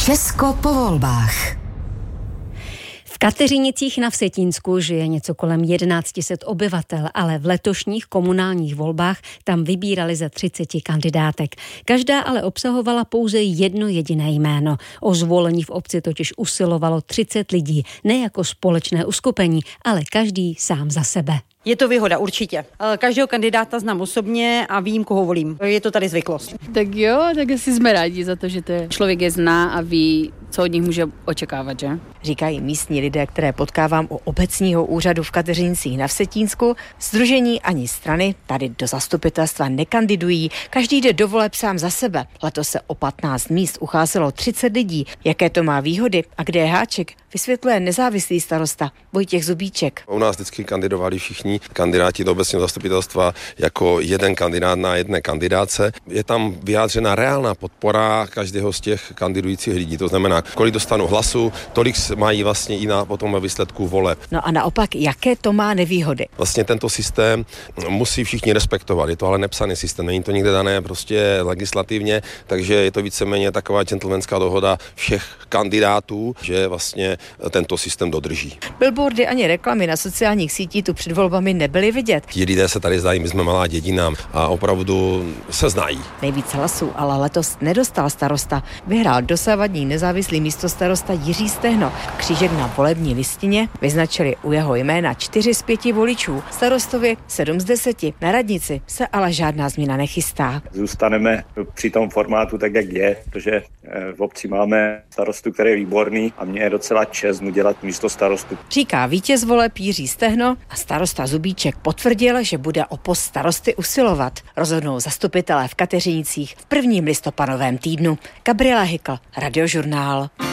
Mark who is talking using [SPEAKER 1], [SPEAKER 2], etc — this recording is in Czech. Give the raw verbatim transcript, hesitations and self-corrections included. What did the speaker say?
[SPEAKER 1] Česko po volbách.
[SPEAKER 2] V Kateřinicích na Vsetínsku žije něco kolem tisíc jedna set obyvatel, ale v letošních komunálních volbách tam vybírali ze třicet kandidátek. Každá ale obsahovala pouze jedno jediné jméno. O zvolení v obci totiž usilovalo třicet lidí, ne jako společné uskupení, ale každý sám za sebe.
[SPEAKER 3] Je to výhoda, určitě. Každého kandidáta znám osobně a vím, koho volím. Je to tady zvyklost.
[SPEAKER 4] Tak jo, tak asi jsme rádi za to, že to je. Člověk je zná a ví, co od nich může očekávat, že?
[SPEAKER 5] Říkají místní lidé, které potkávám u obecního úřadu v Kateřinicích na Vsetínsku. Sdružení ani strany tady do zastupitelstva nekandidují. Každý jde do voleb sám za sebe. Letos se o patnáct míst ucházelo třicet lidí. Jaké to má výhody a kde je háček, vysvětluje nezávislý starosta Vojtěch Zubíček.
[SPEAKER 6] U nás vždycky kandidovali všichni kandidáti do obecního zastupitelstva jako jeden kandidát na jedné kandidáce. Je tam vyjádřena reálná podpora každého z těch kandidujících lidí. To znamená, kolik dostanou hlasu, tolik mají vlastně i na potom výsledku voleb.
[SPEAKER 5] No a naopak, jaké to má nevýhody?
[SPEAKER 6] Vlastně tento systém musí všichni respektovat. Je to ale nepsaný systém, není to nikde dané prostě legislativně, takže je to víceméně taková gentlemanská dohoda všech kandidátů, že vlastně tento systém dodrží.
[SPEAKER 5] Billboardy ani reklamy na sociálních sítích tu před volbami nebyly vidět.
[SPEAKER 6] Ti lidé se tady zdají, my jsme malá dědina a opravdu se znají.
[SPEAKER 5] Nejvíc hlasů ale letos nedostal starosta. Vyhrál dosavadní nezávislý místostarosta Jiří Stehno. Křížek na volební listině vyznačili u jeho jména čtyři z pěti voličů. Starostovi sedm z deseti. Na radnici se ale žádná změna nechystá.
[SPEAKER 7] Zůstaneme při tom formátu tak, jak je, protože v obci máme starostu, který je výborný a mě je docela čest mu dělat místo starostu.
[SPEAKER 5] Říká vítěz voleb Jiří Stehno a starosta Zubíček potvrdil, že bude o post starosty usilovat. Rozhodnou zastupitelé v Kateřinicích v prvním listopadovém týdnu. Gabriela Hykl, Radiožurnál.